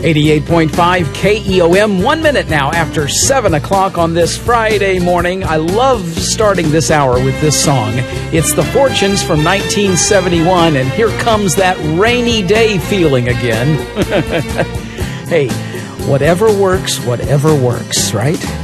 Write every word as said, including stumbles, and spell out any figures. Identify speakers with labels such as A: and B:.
A: eighty-eight point five K E O M, one minute now after seven o'clock on this Friday morning. I love starting this hour with this song. It's The Fortunes from nineteen seventy-one, and here comes that rainy day feeling again. Hey, whatever works, whatever works, right?